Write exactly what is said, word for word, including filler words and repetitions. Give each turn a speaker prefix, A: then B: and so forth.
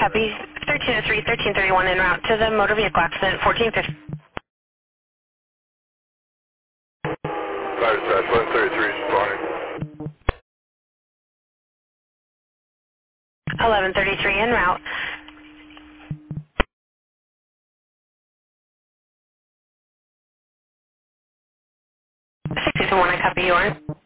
A: copy. thirteen oh three, thirteen thirty-one en route to the motor vehicle accident, fourteen fifty.
B: Fire dispatch, one thirty-three responding.
A: eleven thirty-three en route. sixty to one, I copy yours.